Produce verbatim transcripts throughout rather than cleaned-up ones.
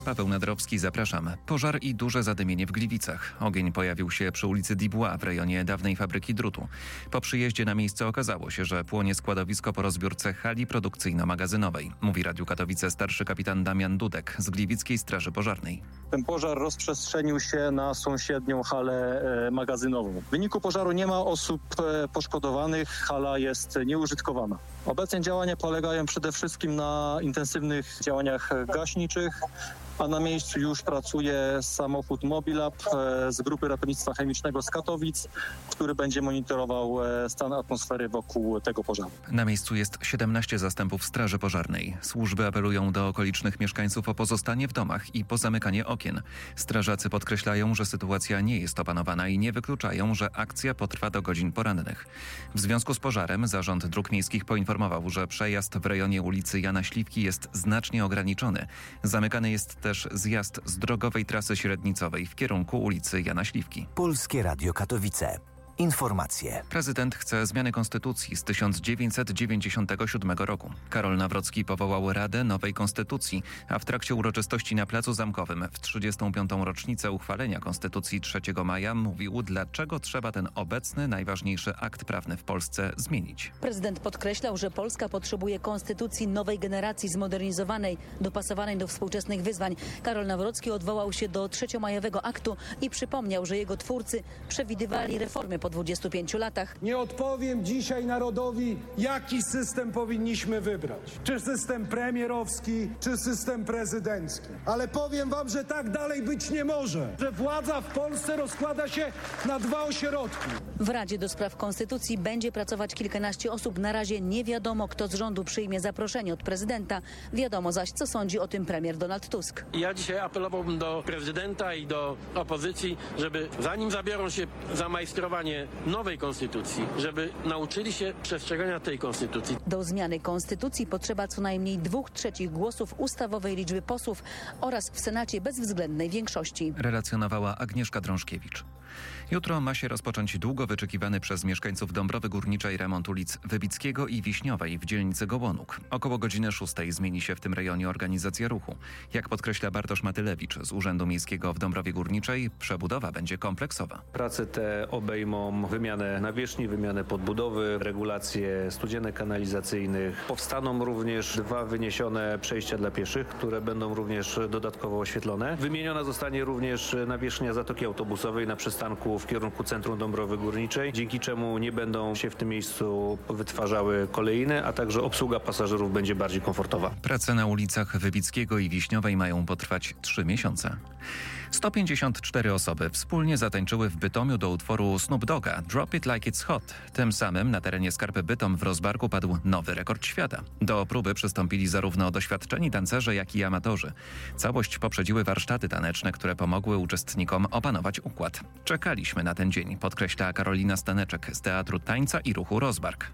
Paweł Nadrowski, zapraszam. Pożar i duże zadymienie w Gliwicach. Ogień pojawił się przy ulicy Dubois w rejonie dawnej fabryki drutu. Po przyjeździe na miejsce okazało się, że płonie składowisko po rozbiórce hali produkcyjno-magazynowej. Mówi Radiu Katowice starszy kapitan Damian Dudek z Gliwickiej Straży Pożarnej. Ten pożar rozprzestrzenił się na sąsiednią halę e, magazynową. W wyniku pożaru nie ma osób e, poszkodowanych, hala jest nieużytkowana. Obecnie działania polegają przede wszystkim na intensywnych działaniach gaśniczych, a na miejscu już pracuje samochód Mobilab e, z Grupy Ratownictwa Chemicznego z Katowic, który będzie monitorował e, stan atmosfery wokół tego pożaru. Na miejscu jest siedemnaście zastępów Straży Pożarnej. Służby apelują do okolicznych mieszkańców o pozostanie w domach i pozamykanie okien. Strażacy podkreślają, że sytuacja nie jest opanowana i nie wykluczają, że akcja potrwa do godzin porannych. W związku z pożarem Zarząd Dróg Miejskich poinformował, że przejazd w rejonie ulicy Jana Śliwki jest znacznie ograniczony. Zamykany jest też zjazd z drogowej trasy średnicowej w kierunku ulicy Jana Śliwki. Polskie Radio Katowice. Informacje. Prezydent chce zmiany konstytucji z tysiąc dziewięćset dziewięćdziesiątego siódmego roku. Karol Nawrocki powołał Radę Nowej Konstytucji, a w trakcie uroczystości na Placu Zamkowym w trzydziestą piątą rocznicę uchwalenia Konstytucji trzeciego maja mówił, dlaczego trzeba ten obecny, najważniejszy akt prawny w Polsce zmienić. Prezydent podkreślał, że Polska potrzebuje konstytucji nowej generacji, zmodernizowanej, dopasowanej do współczesnych wyzwań. Karol Nawrocki odwołał się do trzeciomajowego aktu i przypomniał, że jego twórcy przewidywali reformy po dwudziestu pięciu latach. Nie odpowiem dzisiaj narodowi, jaki system powinniśmy wybrać. Czy system premierowski, czy system prezydencki. Ale powiem wam, że tak dalej być nie może. Że władza w Polsce rozkłada się na dwa ośrodki. W Radzie do Spraw Konstytucji będzie pracować kilkanaście osób. Na razie nie wiadomo, kto z rządu przyjmie zaproszenie od prezydenta. Wiadomo zaś, co sądzi o tym premier Donald Tusk. Ja dzisiaj apelowałbym do prezydenta i do opozycji, żeby zanim zabiorą się za majstrowanie nowej konstytucji, żeby nauczyli się przestrzegania tej konstytucji. Do zmiany konstytucji potrzeba co najmniej dwóch trzecich głosów ustawowej liczby posłów oraz w Senacie bezwzględnej większości. Relacjonowała Agnieszka Drążkiewicz. Jutro ma się rozpocząć długo wyczekiwany przez mieszkańców Dąbrowy Górniczej remont ulic Wybickiego i Wiśniowej w dzielnicy Gołonuk. Około godziny szóstej zmieni się w tym rejonie organizacja ruchu. Jak podkreśla Bartosz Matylewicz z Urzędu Miejskiego w Dąbrowie Górniczej, przebudowa będzie kompleksowa. Prace te obejmą wymianę nawierzchni, wymianę podbudowy, regulacje studzienek kanalizacyjnych. Powstaną również dwa wyniesione przejścia dla pieszych, które będą również dodatkowo oświetlone. Wymieniona zostanie również nawierzchnia zatoki autobusowej na przystanku w kierunku centrum Dąbrowy Górniczej, dzięki czemu nie będą się w tym miejscu wytwarzały kolejne, a także obsługa pasażerów będzie bardziej komfortowa. Prace na ulicach Wybickiego i Wiśniowej mają potrwać trzy miesiące. sto pięćdziesiąt cztery osoby wspólnie zatańczyły w Bytomiu do utworu Snoop Dogga Drop It Like It's Hot. Tym samym na terenie Skarpy Bytom w Rozbarku padł nowy rekord świata. Do próby przystąpili zarówno doświadczeni tancerze, jak i amatorzy. Całość poprzedziły warsztaty taneczne, które pomogły uczestnikom opanować układ. Czekaliśmy na ten dzień, podkreśla Karolina Staneczek z Teatru Tańca i Ruchu Rozbark.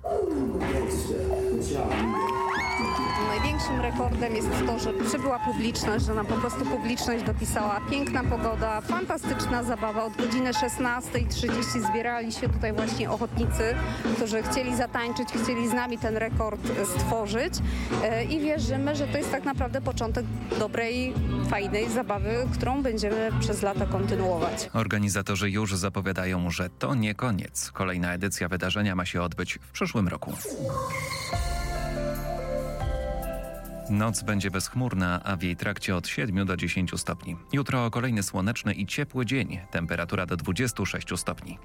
Największym rekordem jest to, że przybyła publiczność, że nam po prostu publiczność dopisała. Piękna pogoda, fantastyczna zabawa. Od godziny szesnastej trzydzieści zbierali się tutaj właśnie ochotnicy, którzy chcieli zatańczyć, chcieli z nami ten rekord stworzyć i wierzymy, że to jest tak naprawdę początek dobrej, fajnej zabawy, którą będziemy przez lata kontynuować. Organizatorzy już zapowiadają, że to nie koniec. Kolejna edycja wydarzenia ma się odbyć w przyszłym roku. Noc będzie bezchmurna, a w jej trakcie od siedmiu do dziesięciu stopni. Jutro kolejny słoneczny i ciepły dzień. Temperatura do dwudziestu sześciu stopni.